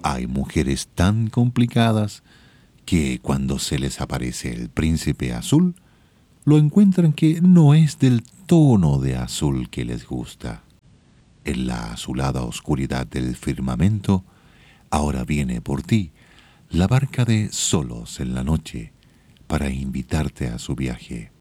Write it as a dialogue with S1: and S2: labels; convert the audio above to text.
S1: Hay mujeres tan complicadas que cuando se les aparece el príncipe azul, lo encuentran que no es del tono de azul que les gusta. En la azulada oscuridad del firmamento, ahora viene por ti la barca de Solos en la noche para invitarte a su viaje.